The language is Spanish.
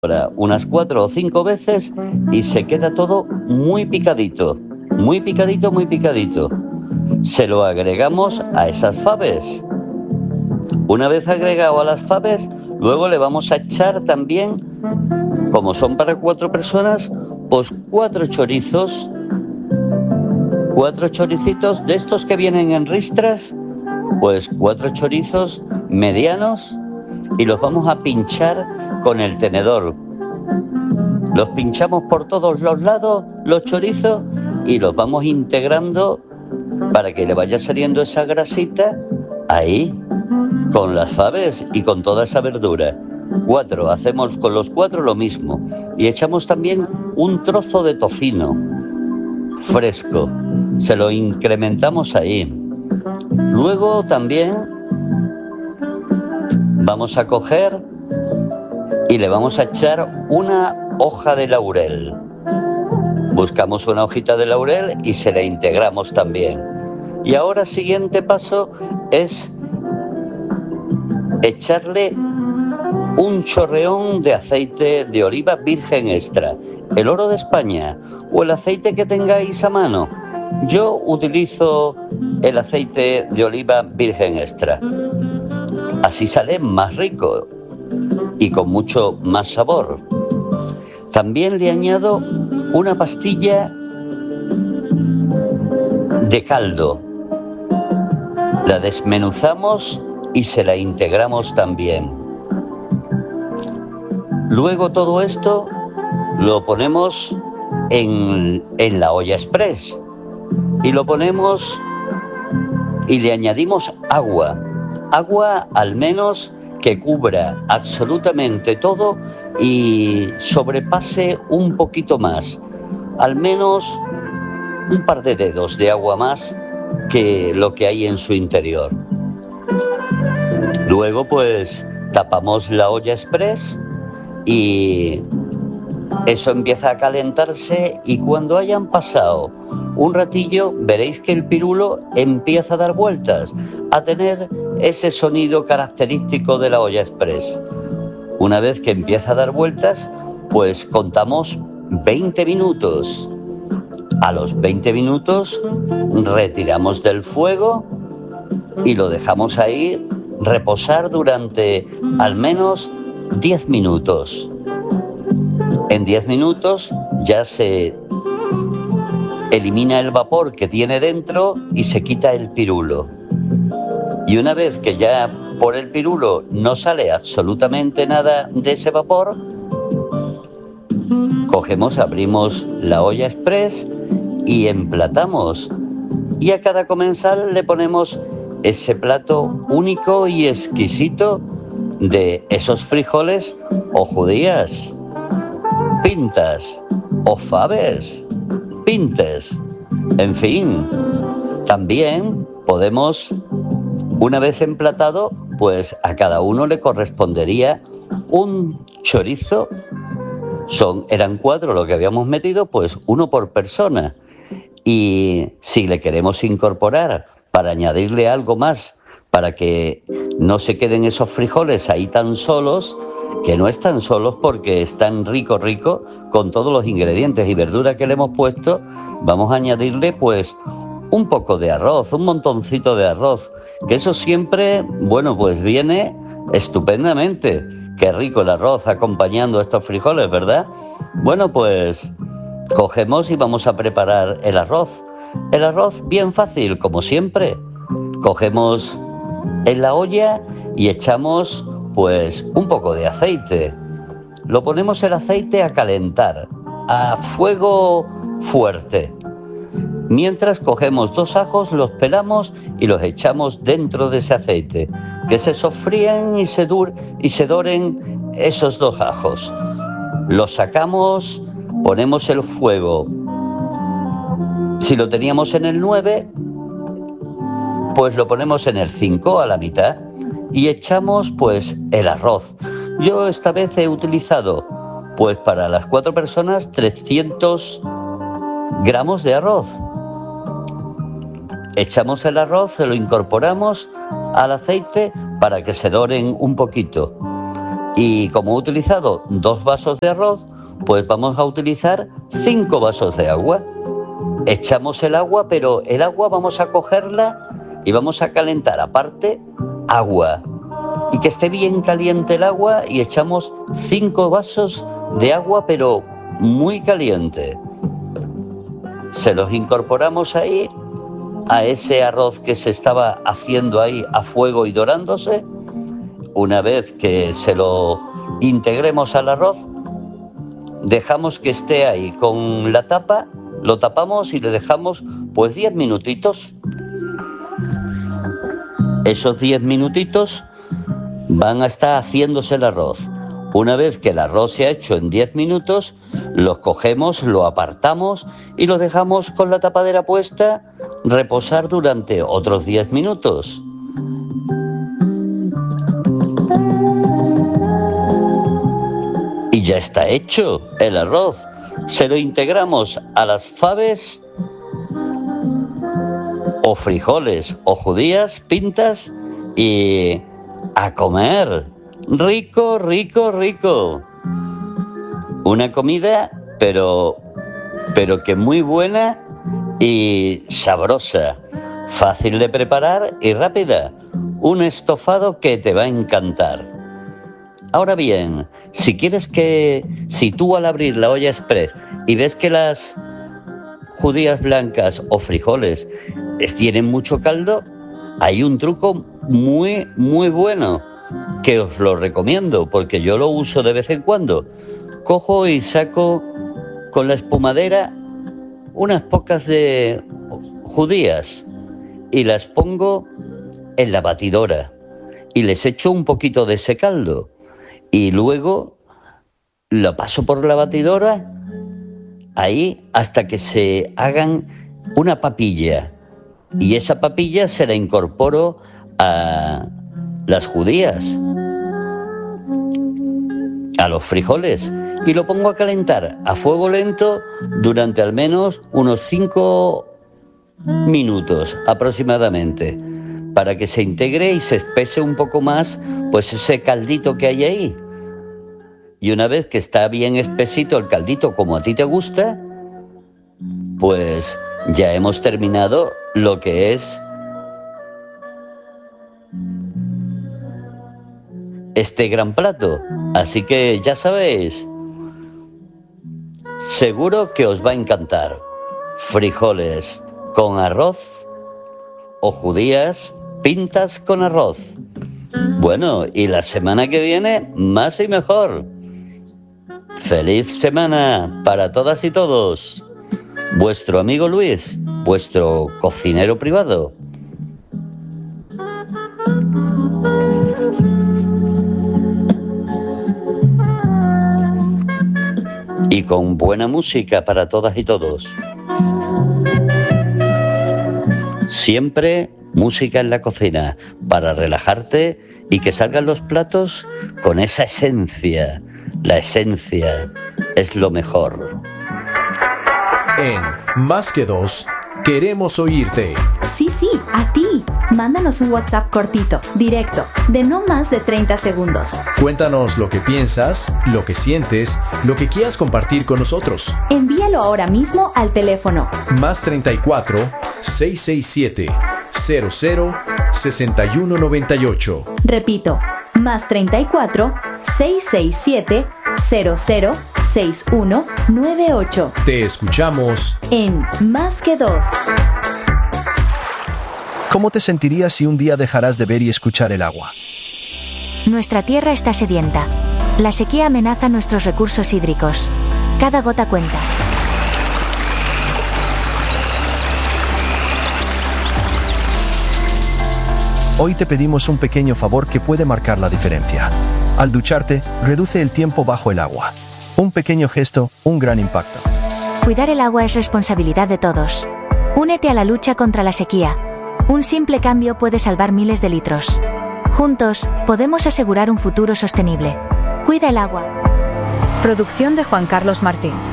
ahora unas 4 o 5 veces y se queda todo muy picadito, muy picadito, muy picadito. Se lo agregamos a esas faves. Una vez agregado a las faves, luego le vamos a echar también, como son para 4 personas, pues 4 choricitos de estos que vienen en ristras, pues 4 chorizos medianos y los vamos a pinchar con el tenedor. Los pinchamos por todos los lados, los chorizos, y los vamos integrando para que le vaya saliendo esa grasita ahí, con las faves y con toda esa verdura. 4, hacemos con los 4 lo mismo. Y echamos también un trozo de tocino fresco. Se lo incrementamos ahí. Luego también vamos a coger y le vamos a echar una hoja de laurel. Buscamos una hojita de laurel y se la integramos también. Y ahora siguiente paso es echarle un chorreón de aceite de oliva virgen extra, el oro de España o el aceite que tengáis a mano. Yo utilizo el aceite de oliva virgen extra. Así sale más rico y con mucho más sabor. También le añado una pastilla de caldo. La desmenuzamos y se la integramos también. Luego todo esto lo ponemos en la olla express y lo ponemos y le añadimos agua al menos que cubra absolutamente todo y sobrepase un poquito más, al menos un par de dedos de agua más que lo que hay en su interior. Luego pues tapamos la olla express y eso empieza a calentarse, y cuando hayan pasado un ratillo veréis que el pirulo empieza a dar vueltas, a tener ese sonido característico de la olla express. Una vez que empieza a dar vueltas, pues contamos 20 minutos. A los 20 minutos retiramos del fuego y lo dejamos ahí reposar durante al menos 10 minutos. En 10 minutos ya se elimina el vapor que tiene dentro y se quita el pirulo. Y una vez que ya por el pirulo no sale absolutamente nada de ese vapor, cogemos, abrimos la olla express y emplatamos. Y a cada comensal le ponemos ese plato único y exquisito de esos frijoles o judías, pintas o faves, pintes. En fin, también podemos, una vez emplatado, pues a cada uno le correspondería un chorizo. Eran 4 lo que habíamos metido, pues 1 por persona. Y si le queremos incorporar para añadirle algo más, para que no se queden esos frijoles ahí tan solos, que no están solos porque están rico con todos los ingredientes y verduras que le hemos puesto, vamos a añadirle pues un poco de arroz, un montoncito de arroz, que eso siempre, bueno, pues viene estupendamente. Qué rico el arroz acompañando estos frijoles, ¿verdad? Bueno, pues cogemos y vamos a preparar el arroz. El arroz bien fácil, como siempre. Cogemos en la olla y echamos pues un poco de aceite. Lo ponemos el aceite a calentar a fuego fuerte. Mientras cogemos 2 ajos, los pelamos y los echamos dentro de ese aceite. Que se sofríen y se doren esos 2 ajos. Los sacamos, ponemos el fuego. Si lo teníamos en el 9, pues lo ponemos en el 5 a la mitad y echamos pues el arroz. Yo esta vez he utilizado pues para las 4 personas 300 gramos de arroz. Echamos el arroz, se lo incorporamos al aceite para que se doren un poquito. Y como he utilizado 2 vasos de arroz, pues vamos a utilizar 5 vasos de agua. Echamos el agua, pero el agua vamos a cogerla y vamos a calentar aparte agua. Y que esté bien caliente el agua y echamos 5 vasos de agua, pero muy caliente. Se los incorporamos ahí, a ese arroz que se estaba haciendo ahí a fuego y dorándose. Una vez que se lo integremos al arroz, dejamos que esté ahí con la tapa, lo tapamos y le dejamos pues 10 minutitos. Esos 10 minutitos van a estar haciéndose el arroz. Una vez que el arroz se ha hecho en 10 minutos, los cogemos, lo apartamos y lo dejamos con la tapadera puesta reposar durante otros 10 minutos. Y ya está hecho el arroz. Se lo integramos a las faves o frijoles o judías, pintas y a comer. Rico, rico, rico. Una comida, pero que muy buena y sabrosa. Fácil de preparar y rápida. Un estofado que te va a encantar. Ahora bien, si tú al abrir la olla express y ves que las judías blancas o frijoles tienen mucho caldo, hay un truco muy, muy bueno que os lo recomiendo porque yo lo uso de vez en cuando. Cojo y saco con la espumadera unas pocas de judías y las pongo en la batidora y les echo un poquito de ese caldo y luego lo paso por la batidora ahí hasta que se hagan una papilla y esa papilla se la incorporo a las judías, a los frijoles y lo pongo a calentar a fuego lento durante al menos unos 5 minutos aproximadamente para que se integre y se espese un poco más pues ese caldito que hay ahí. Y una vez que está bien espesito el caldito como a ti te gusta, pues ya hemos terminado lo que es este gran plato. Así que ya sabéis, seguro que os va a encantar. Frijoles con arroz o judías pintas con arroz. Bueno, y la semana que viene más y mejor. ¡Feliz semana para todas y todos! Vuestro amigo Luis, vuestro cocinero privado. Y con buena música para todas y todos. Siempre música en la cocina para relajarte y que salgan los platos con esa esencia. La esencia es lo mejor. En Más que Dos, queremos oírte. Sí, a ti. Mándanos un WhatsApp cortito, directo, de no más de 30 segundos. Cuéntanos lo que piensas, lo que sientes, lo que quieras compartir con nosotros. Envíalo ahora mismo al teléfono más 34 667 00 6198. Repito, más 34 667 00 6198. Te escuchamos en Más que Dos. ¿Cómo te sentirías si un día dejarás de ver y escuchar el agua? Nuestra tierra está sedienta. La sequía amenaza nuestros recursos hídricos. Cada gota cuenta. Hoy te pedimos un pequeño favor que puede marcar la diferencia. Al ducharte, reduce el tiempo bajo el agua. Un pequeño gesto, un gran impacto. Cuidar el agua es responsabilidad de todos. Únete a la lucha contra la sequía. Un simple cambio puede salvar miles de litros. Juntos, podemos asegurar un futuro sostenible. Cuida el agua. Producción de Juan Carlos Martín.